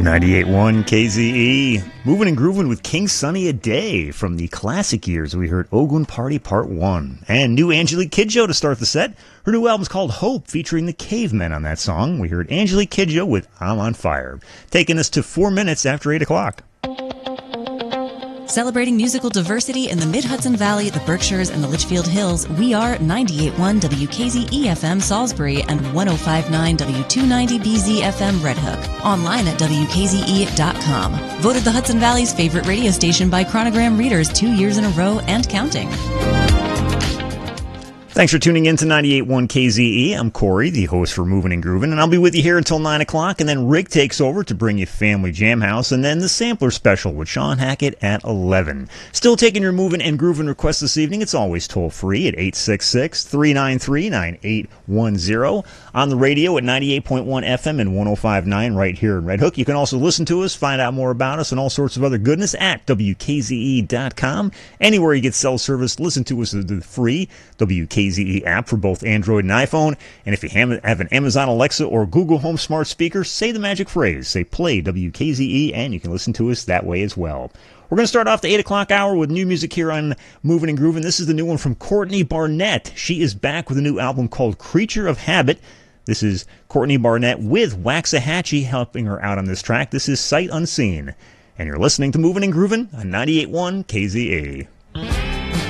98.1 KZE. Moving and grooving with King Sunny a Day. From the classic years, we heard Ogun Party Part 1. And new Angelique Kidjo to start the set. Her new album's called Hope, featuring the Cavemen on that song. We heard Angelique Kidjo with I'm on Fire. Taking us to 4 minutes after 8 o'clock. Celebrating musical diversity in the Mid-Hudson Valley, the Berkshires, and the Litchfield Hills, we are 98.1 WKZE-FM Salisbury and 105.9 W290BZ-FM Red Hook. Online at WKZE.com. Voted the Hudson Valley's favorite radio station by Chronogram readers 2 years in a row and counting. Thanks for tuning in to 98.1 KZE. I'm Corey, the host for Moving and Grooving, and I'll be with you here until 9 o'clock, and then Rick takes over to bring you Family Jam House, and then the Sampler Special with Sean Hackett at 11. Still taking your Moving and Grooving requests this evening. It's always toll-free at 866-393-9810. On the radio at 98.1 FM and 105.9 right here in Red Hook. You can also listen to us, find out more about us, and all sorts of other goodness at WKZE.com. Anywhere you get cell service, listen to us at the free WKZE app for both Android and iPhone. And if you have an Amazon Alexa or Google Home smart speaker, say the magic phrase. Say play WKZE, and you can listen to us that way as well. We're going to start off the 8 o'clock hour with new music here on Moving and Grooving. This is the new one from Courtney Barnett. She is back with a new album called Creature of Habit. This is Courtney Barnett with Waxahachie helping her out on this track. This is Sight Unseen. And you're listening to Moving and Grooving on 98.1 KZE.